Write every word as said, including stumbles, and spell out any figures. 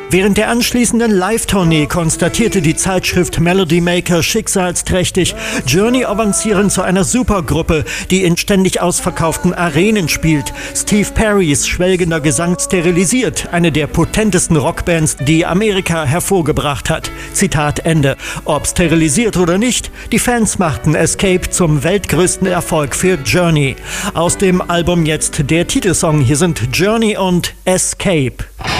Während der anschließenden Live-Tournee konstatierte die Zeitschrift Melody Maker schicksalsträchtig, Journey avancieren zu einer Supergruppe, die in ständig ausverkauften Arenen spielt. Steve Perrys schwelgender Gesang sterilisiert, eine der potentesten Rockbands, die Amerika hervorgebracht hat. Zitat Ende. Ob sterilisiert oder nicht, die Fans machten Escape zum weltgrößten Erfolg für Journey. Aus dem Album jetzt der Titelsong. Hier sind Journey und Escape.